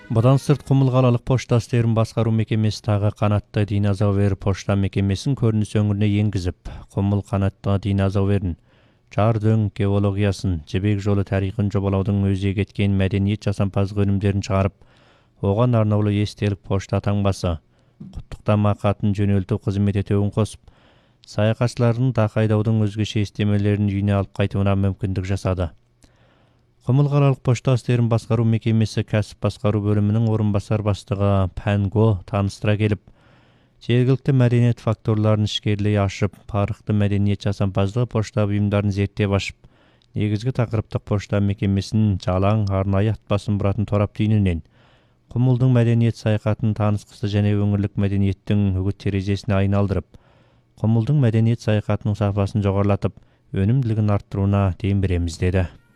Бұдан сырт Құмыл қалалық пошта істерін басқару мекемесі тағы қанатты динозавр пошта мекемесін көрініс өңіріне енгізіп, Құмыл қанатты динозаврын, жар дөң геологиясын, жібек жолы тарихын жобалаудың өзегі еткен мәдениет жасампаздық өнімдерін шығарып, оған арнаулы естелік пошта таңбасы, құттықтама хатын жөнелту қызмет етуін қосып, саяхатшылардың тақайдаудың өзгеше естемелерін үйіне алып қайтуына мүмкіндік жасады. Құмыл қалалық пошта істерін басқару мекемесі кәсіп басқару бөлімінің орынбасар бастығы Пәнго таныстыра келіп, жергілікті мәдениет факторларын ішкерлей ашып, парықты мәдениет жасампаздығы пошта бұйымдарын зерттеп ашып, негізгі тақырыптық пошта мекемесін жалаң арнайы атбасын бұратын торап түйінінен, Құмылдың мәдениет саяхатын танысқысы және өңірлік мәдениеттің үгіт терезесіне айналдырып, Құмылдың мәдениет саяхатының сапасын жоғарлатып, өнімділігін арттыруына дем береміз деді.